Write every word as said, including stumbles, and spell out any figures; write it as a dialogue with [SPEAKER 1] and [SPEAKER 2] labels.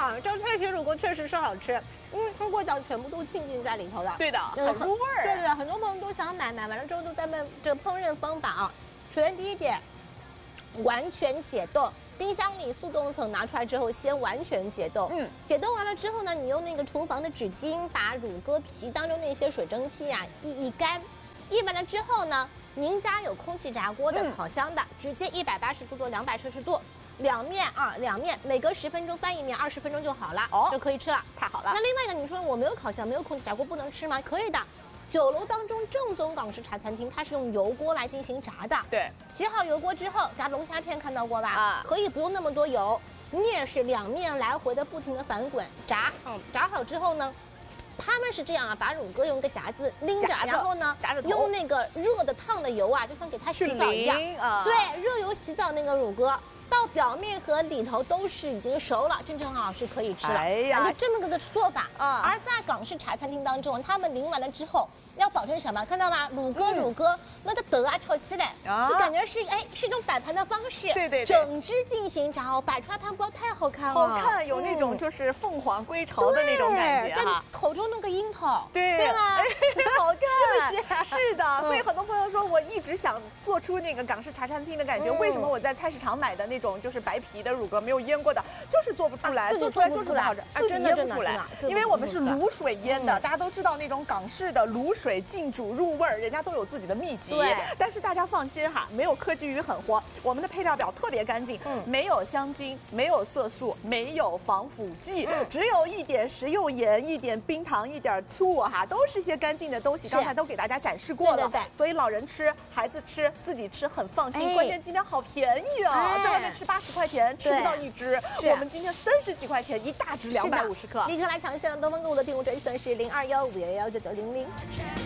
[SPEAKER 1] 啊，这个脆皮乳锅确实是好吃，因为它味道全部都浸浸在里头的。
[SPEAKER 2] 对的，很入味儿。
[SPEAKER 1] 对对，很多朋友都想买，买完了之后都在问这个烹饪方法啊。首先第一点，完全解冻。 冰箱里速冻层拿出来之后，先完全解冻。嗯，解冻完了之后呢，你用那个厨房的纸巾把乳鸽皮当中那些水蒸气啊一一干，一完了之后呢，您家有空气炸锅的、嗯、烤箱的，直接一百八十度到两百摄氏度，两面啊两面，每隔十分钟翻一面，二十分钟就好了，哦，就可以吃了。
[SPEAKER 2] 太好了。
[SPEAKER 1] 那另外一个，你说我没有烤箱，没有空气炸锅，不能吃吗？可以的。 酒楼当中正宗港式茶餐厅，它是用油锅来进行炸的。对，起好油锅之后，炸龙虾片看到过吧？啊，可以不用那么多油，你也是两面来回的不停的翻滚炸。嗯，炸好之后呢，他们是这样啊，把乳鸽用一个夹子拎着，然后呢，夹着用那个热的烫的油啊，就像给它洗澡一样。啊，对，热油洗澡那个乳鸽。 到表面和里头都是已经熟了，正正好是可以吃了。哎呀，就这么个个做法啊。而在港式茶餐厅当中，他们淋完了之后，要保证什么？看到吗？乳鸽，乳鸽，那个德啊炒起来，就感觉是哎是一种摆盘的方式。对对，整只进行炸哦，摆出来盘不要太好看了。
[SPEAKER 2] 好看，有那种就是凤凰归巢的那种感觉
[SPEAKER 1] 在口中弄个樱桃，
[SPEAKER 2] 对
[SPEAKER 1] 对吧？
[SPEAKER 2] 好看，
[SPEAKER 1] 是不是？
[SPEAKER 2] 是的，所以很多朋友说，我一直想做出那个港式茶餐厅的感觉，为什么我在菜市场买的那？ 那种就是白皮的乳鸽没有腌过的，就是做不出来，做出来就是不好吃，自己腌不出来，因为我们是卤水腌的，大家都知道那种港式的卤水浸煮入味儿，人家都有自己的秘籍。对，但是大家放心哈，没有科技与狠活，我们的配料表特别干净，嗯，没有香精，没有色素，没有防腐剂，只有一点食用盐、一点冰糖、一点醋哈，都是些干净的东西，刚才都给大家展示过了。对对对，所以老人吃、孩子吃、自己吃很放心。关键今天好便宜啊，在外面。 吃八十块钱吃不到一只，我们今天三十几块钱一大只，两百五十克。
[SPEAKER 1] 立刻来抢现在东方购物的订户专线是零二幺五幺幺九九零零。